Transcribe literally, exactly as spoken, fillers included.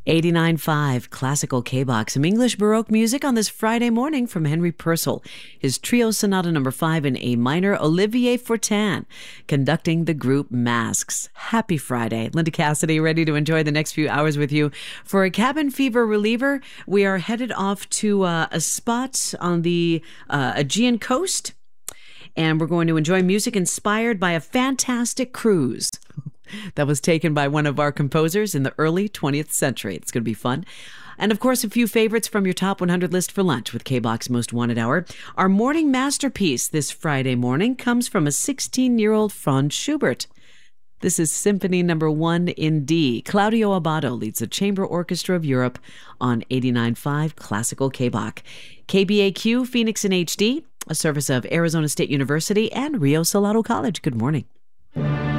eighty-nine point five Classical K-Box, some English Baroque music on this Friday morning from Henry Purcell. His Trio Sonata number five in A minor, Olivier Fortin, conducting the group Masks. Happy Friday. Linda Cassidy, ready to enjoy the next few hours with you. For a cabin fever reliever, we are headed off to uh, a spot on the uh, Aegean coast, and we're going to enjoy music inspired by a fantastic cruise that was taken by one of our composers in the early twentieth century. It's going to be fun. And of course, a few favorites from your top one hundred list for lunch with K-Box Most Wanted Hour. Our morning masterpiece this Friday morning comes from a sixteen-year-old Franz Schubert. This is Symphony Number One in D. Claudio Abbado leads the Chamber Orchestra of Europe on eighty-nine point five Classical K-Box. K B A Q, Phoenix in H D, a service of Arizona State University and Rio Salado College. Good morning.